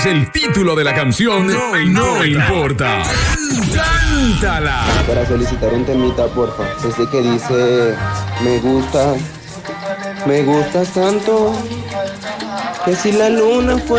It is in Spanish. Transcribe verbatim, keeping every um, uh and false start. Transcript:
El título de la canción no, no importa. ¡Cántala! Para solicitar un temita, porfa. Ese que dice, me gusta, me gustas tanto, que si la luna fue